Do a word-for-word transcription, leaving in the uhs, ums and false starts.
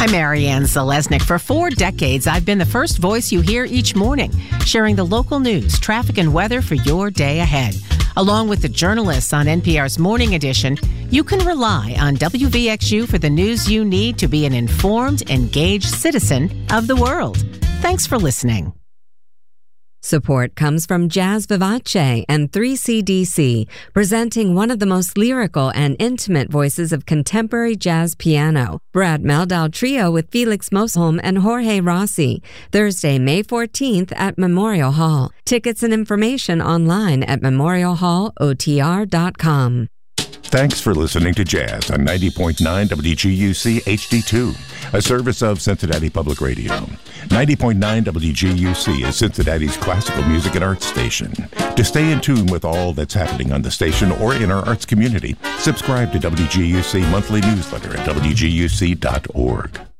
I'm Marianne Zalesnik. For four decades, I've been the first voice you hear each morning, sharing the local news, traffic, and weather for your day ahead. Along with the journalists on N P R's Morning Edition, you can rely on W V X U for the news you need to be an informed, engaged citizen of the world. Thanks for listening. Support comes from Jazz Vivace and three C D C, presenting one of the most lyrical and intimate voices of contemporary jazz piano. Brad Meldau Trio with Felix Mosholm and Jorge Rossi, Thursday, May fourteenth at Memorial Hall. Tickets and information online at memorial hall o t r dot com. Thanks for listening to Jazz on ninety point nine W G U C H D two, a service of Cincinnati Public Radio. ninety point nine W G U C is Cincinnati's classical music and arts station. To stay in tune with all that's happening on the station or in our arts community, subscribe to W G U C monthly newsletter at w g u c dot org.